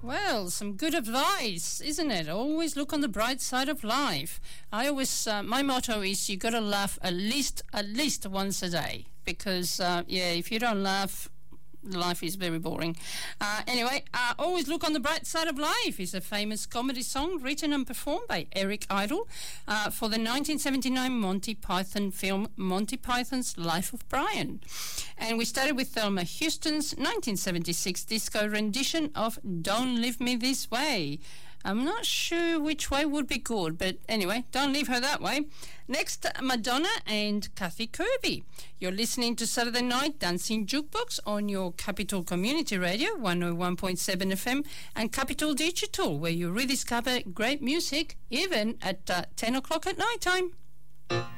Well, some good advice, isn't it? Always look on the bright side of life. I always, my motto is you got to laugh at least once a day because, if you don't laugh, life is very boring. Anyway, always look on the bright side of life is a famous comedy song written and performed by Eric Idle for the 1979 Monty Python film Monty Python's Life of Brian. And we started with Thelma Houston's 1976 disco rendition of Don't Leave Me This Way. I'm not sure which way would be good, but anyway, don't leave her that way. Next, Madonna and Kathy Kirby. You're listening to Saturday Night Dancing Jukebox on your Capital Community Radio, 101.7 FM, and Capital Digital, where you rediscover great music even at 10 o'clock at night time.